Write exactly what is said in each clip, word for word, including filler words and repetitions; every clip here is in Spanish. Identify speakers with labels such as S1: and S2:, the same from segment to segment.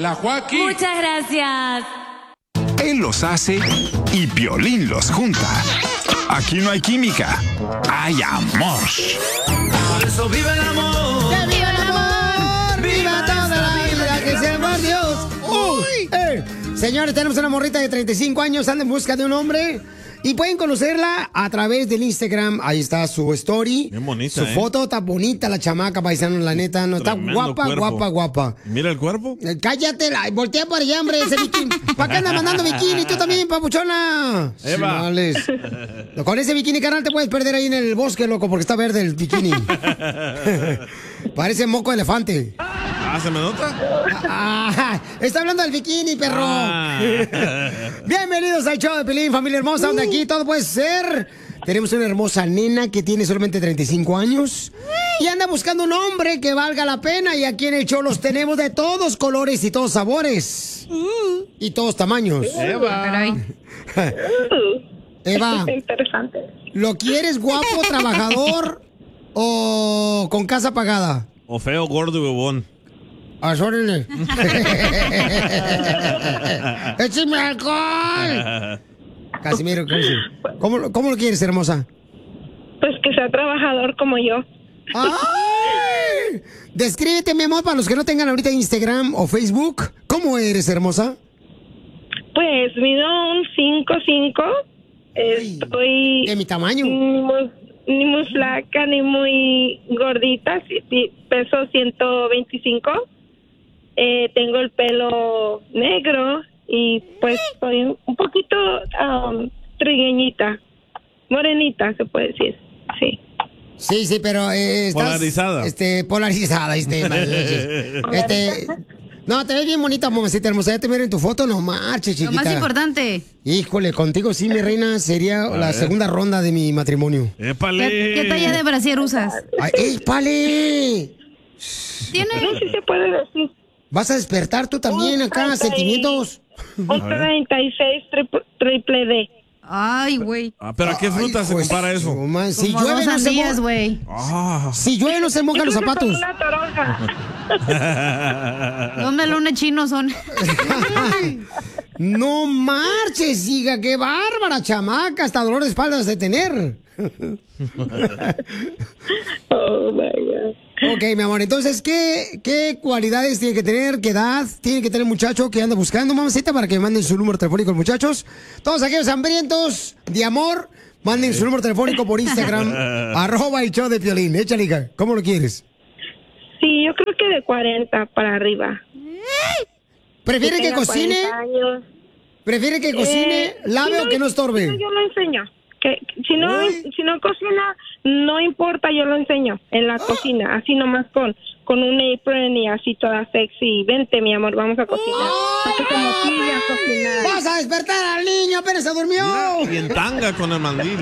S1: La Joaquín.
S2: Muchas gracias.
S3: Él los hace y Piolín los junta. Aquí no hay química, hay amor.
S4: Por eso vive el amor.
S5: ¡Que viva el amor! ¡Viva toda la vida que se va Dios! ¡Uy! Eh. Señores, tenemos una morrita de treinta y cinco años, anda en busca de un hombre. Y pueden conocerla a través del Instagram. Ahí está su story.
S6: Bien bonita,
S5: Su
S6: ¿eh?
S5: foto, está bonita la chamaca, paisano, la neta. No, está
S6: Tremendo
S5: guapa,
S6: cuerpo.
S5: guapa, guapa.
S6: Mira el cuerpo.
S5: Eh, Cállate, la, voltea para allá, hombre, ese bikini. ¿Para qué andas mandando bikini? Tú también, papuchona.
S6: Eva.
S5: Chimales. Con ese bikini, carnal, te puedes perder ahí en el bosque, loco, porque está verde el bikini. Parece moco de elefante.
S6: Ah, ¿se me nota?
S5: Ah, está hablando del bikini, perro.
S6: Ah.
S5: Bienvenidos al show de Pelín, familia hermosa, donde aquí todo puede ser. Tenemos una hermosa nena que tiene solamente treinta y cinco años y anda buscando un hombre que valga la pena. Y aquí en el show los tenemos de todos colores y todos sabores. Y todos tamaños.
S6: Eva.
S5: Eva,
S7: Interesante.
S5: ¿lo quieres guapo, trabajador o con casa pagada?
S6: O feo, gordo y bobón.
S5: ¡Asórenle! ¡Écheme alcohol! Casimiro, ¿cómo, ¿cómo lo quieres, hermosa?
S7: Pues que sea trabajador como yo.
S5: ¡Ay! Descríbete, mi amor, para los que no tengan ahorita Instagram o Facebook. ¿Cómo eres, hermosa?
S7: Pues mido un cinco cinco. Estoy...
S5: ¿De mi tamaño?
S7: Ni muy, ni muy flaca, ni muy gordita. Sí, sí, peso ciento veinticinco. Eh, tengo el pelo negro y pues soy un poquito um, trigueñita, morenita se puede decir, sí.
S5: Sí, sí, pero eh, estás...
S6: Polarizada.
S5: Este, polarizada, este, este... No, te ves bien bonita, mamacita hermosa. Ya te veo en tu foto, no marches, chiquita.
S2: Lo más importante.
S5: Híjole, contigo sí, mi reina, sería
S6: A
S5: la
S6: ver.
S5: segunda ronda de mi matrimonio.
S6: ¡Épale!
S2: ¿Qué, qué talla de brasier usas?
S5: ¡Ay, épale!
S2: ¿Tiene?
S7: No sé si se puede decir.
S5: ¿Vas a despertar tú también acá,
S7: treinta y-
S5: sentimientos?
S7: Un treinta y seis triple, triple D.
S2: Ay, güey.
S6: Ah, ¿pero a qué fruta se compara eso?
S5: No, man, si
S2: Como
S5: llueve
S2: dos
S5: no se
S2: sandías,
S5: moja.
S2: güey.
S6: Ah.
S5: Si llueve no se mojan los
S7: Incluso con
S5: zapatos.
S7: una toronja.
S2: Dos melones chinos son.
S5: No marches, hija, qué bárbara, chamaca, hasta dolor de espaldas de tener.
S7: Oh my God.
S5: Ok, mi amor, entonces, ¿qué, qué cualidades tiene que tener? ¿Qué edad tiene que tener el muchacho que anda buscando, mamacita, para que me manden su número telefónico, muchachos? Todos aquellos hambrientos de amor, manden su número telefónico por Instagram, arroba el show de Piolín. Échale, hija, ¿cómo lo quieres?
S7: Sí, yo creo que de cuarenta para arriba.
S5: ¿Prefiere que
S7: tenga
S5: cocine?
S7: cuarenta años.
S5: ¿Prefiere que cocine,
S7: Eh,
S5: lave
S7: si
S5: o que no
S7: si
S5: estorbe?
S7: no, yo lo enseño. Que, si no
S5: Uy.
S7: si no cocina, no importa, yo lo enseño en la cocina, así nomás con con un apron y así toda sexy. Vente, mi amor, vamos a cocinar. Para que se motive a cocinar.
S5: ¡Vas a despertar al niño! ¡Apenas se durmió!
S6: Y en tanga con el mandil.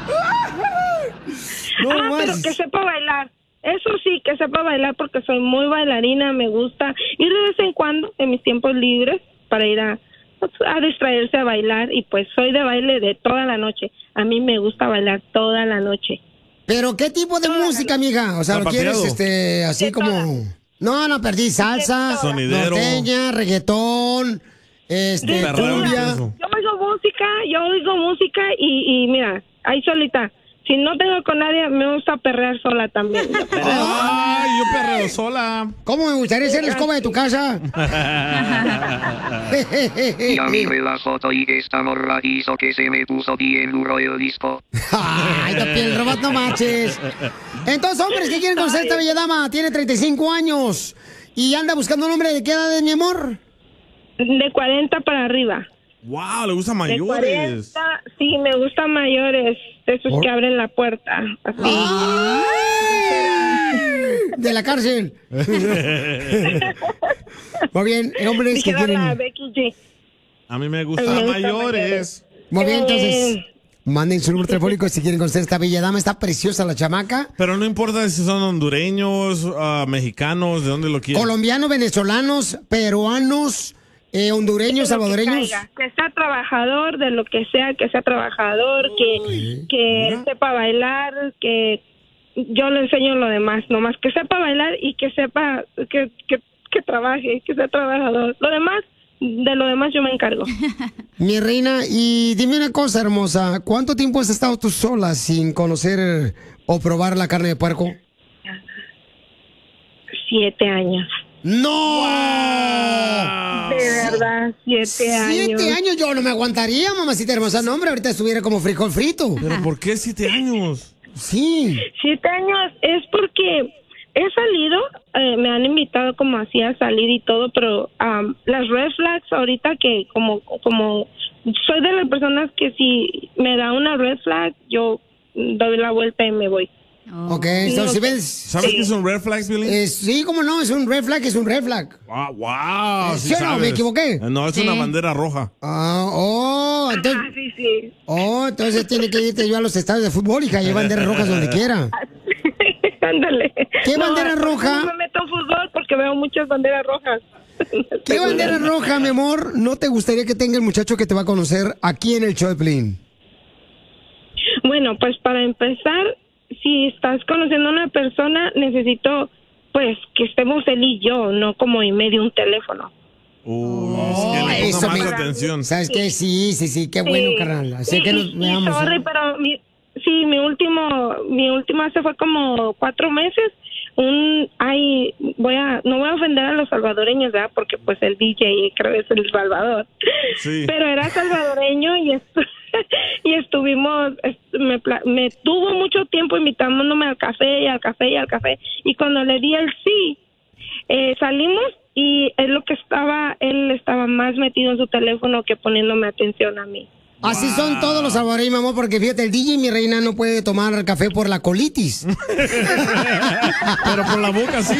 S5: No
S7: ah, pero
S5: más.
S7: que sepa bailar. Eso sí, que sepa bailar porque soy muy bailarina, me gusta ir de vez en cuando en mis tiempos libres para ir a, a distraerse a bailar y pues soy de baile de toda la noche. A mí me gusta bailar toda la noche.
S5: ¿Pero qué tipo de música, amiga? O sea, ¿lo
S6: Zapateado.
S5: quieres este, así
S7: De
S5: como...?
S7: todas.
S5: No, no, perdí. Salsa,
S6: Sonidero.
S5: norteña, reggaetón, este,
S6: Perreo,
S5: cumbia.
S6: eso.
S7: Yo oigo música, yo oigo música y, y mira, ahí solita. Si no tengo con nadie, me gusta perrear sola también. Yo perreo.
S6: ¡Ay, yo perreo sola!
S5: ¿Cómo me gustaría ser la escoba de tu casa?
S8: Ya miré la foto y esta morra hizo que se me puso bien duro el disco.
S5: Ay, la piel robot, no manches. Entonces, hombres que quieren conocer a esta bella dama, tiene treinta y cinco años y anda buscando un hombre de qué edad es, mi amor.
S7: De cuarenta para arriba.
S6: ¡Wow! Le gustan
S7: De
S6: mayores.
S7: cuarenta, sí, me gustan mayores, de esos
S5: ¿Por?
S7: que abren la puerta. Así.
S5: Ay, de la cárcel. Muy bien, hombres que
S7: Dijera la
S5: quieren...
S7: Becky G.
S6: A mí me
S7: Me
S6: gustan
S7: gustan
S6: mayores.
S5: Muy bien, entonces,
S7: Eh.
S5: manden su número telefónico si quieren conocer a esta bella dama. Está preciosa la chamaca.
S6: Pero no importa si son hondureños, ah, mexicanos, de dónde lo quieren.
S5: Colombianos, venezolanos, peruanos, eh, hondureños,
S7: De lo que
S5: salvadoreños.
S7: caiga, Que sea trabajador, de lo que sea, que sea trabajador, que, que sepa bailar, que yo le enseño lo demás, nomás que sepa bailar y que sepa, que, que, que trabaje, que sea trabajador. Lo demás, de lo demás yo me encargo.
S5: Mi reina, y dime una cosa, hermosa. ¿Cuánto tiempo has estado tú sola sin conocer o probar la carne de puerco?
S7: Siete años.
S5: ¡No!
S6: Wow.
S7: De verdad, siete años.
S5: Siete años yo no me aguantaría, mamacita hermosa. No, hombre, ahorita estuviera como frijol frito.
S6: ¿Pero por qué siete años?
S5: Sí.
S7: Siete años es porque he salido, eh, me han invitado como así a salir y todo, pero um, las red flags ahorita que como, como soy de las personas que si me da una red flag, yo doy la vuelta y me voy.
S5: Oh. Ok, entonces si ves...
S6: ¿Sabes
S7: Sí.
S6: qué son red flags, Billy?
S5: Eh, sí, cómo no, es un red flag, es un red flag.
S6: Wow, wow.
S5: ¿Sí o no? ¿Me equivoqué?
S6: No, es
S2: Sí.
S6: una bandera roja.
S5: Ah, oh, entonces...
S7: Ah, sí, sí.
S5: Oh, entonces tiene que irte yo a los estadios de fútbol, hija, y hay banderas rojas donde quiera.
S7: Ándale.
S5: ¿Qué bandera
S7: no,
S5: roja?
S7: No me meto en fútbol porque veo muchas banderas rojas.
S5: ¿Qué bandera roja, mi amor, no te gustaría que tenga el muchacho que te va a conocer aquí en el show de Piolín?
S7: Bueno, pues para empezar, si estás conociendo a una persona, necesito pues que estemos él y yo, no como en medio de un teléfono.
S6: Uy, es que le ponga
S5: eso
S6: más
S5: me-
S6: atención.
S5: ¿Sabes qué? Sí, sí, sí, qué bueno,
S7: Sí.
S5: carnal. Así
S7: Y-
S5: que nos
S7: y- y
S5: veamos.
S7: sorry,
S5: ¿eh?
S7: pero mi, sí, mi último, mi última se fue como cuatro meses. Un, ay, voy a, no voy a ofender a los salvadoreños, ¿verdad? Porque pues el D J creo que es El Salvador.
S6: Sí.
S7: Pero era salvadoreño y estu- y estuvimos, est- me, pla- me tuvo mucho tiempo invitándome al café y al café y al café. Y cuando le di el sí, eh, salimos y él lo que estaba, él estaba más metido en su teléfono que poniéndome atención a mí.
S5: Así son todos los salvadoreños, mi amor, porque fíjate, el D J, mi reina, no puede tomar café por la colitis.
S6: Pero por la boca sí.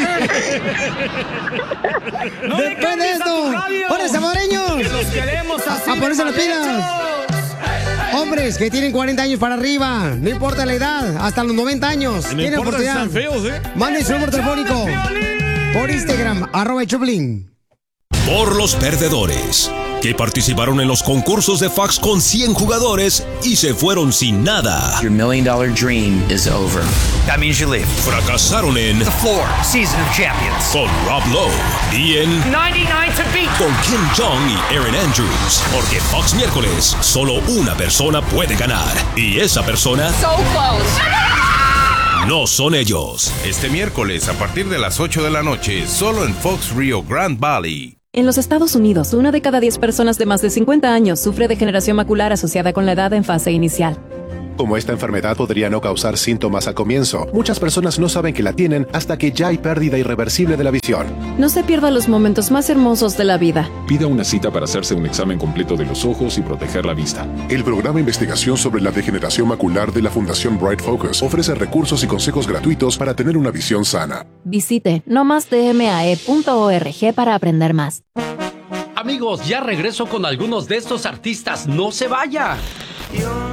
S5: Después de esto, ¡hola, salvadoreños!
S4: Los queremos así.
S5: A, a ponerse
S4: de
S5: las pilas.
S4: malhechos.
S5: Hombres que tienen cuarenta años para arriba, no importa la edad, hasta los noventa años.
S6: Y no
S5: tienen
S6: importa si
S5: oportunidad.
S6: están feos, ¿eh?
S5: Manden su número telefónico por Instagram, arroba el Choplin.
S1: Por los perdedores, que participaron en los concursos de fax con cien jugadores y se fueron sin nada.
S9: Your million dollar dream is over.
S10: That means you leave.
S1: Fracasaron en
S10: The Floor, Season of Champions.
S1: con Rob Lowe y en
S10: ninety-nine to beat.
S1: con Kim Jong y Aaron Andrews. Porque Fox miércoles, solo una persona puede ganar. Y esa persona
S11: So close.
S1: no son ellos.
S12: Este miércoles a partir de las ocho de la noche, solo en Fox Rio Grande Valley.
S13: En los Estados Unidos, una de cada diez personas de más de cincuenta años sufre degeneración macular asociada con la edad en fase inicial.
S14: Como esta enfermedad podría no causar síntomas al comienzo, muchas personas no saben que la tienen hasta que ya hay pérdida irreversible de la visión.
S13: No se pierda los momentos más hermosos de la vida.
S15: Pida una cita para hacerse un examen completo de los ojos y proteger la vista.
S16: El programa de investigación sobre la degeneración macular de la Fundación Bright Focus ofrece recursos y consejos gratuitos para tener una visión sana.
S13: Visite no más d m a e punto org para aprender más.
S17: Amigos, ya regreso con algunos de estos artistas. ¡No se vaya!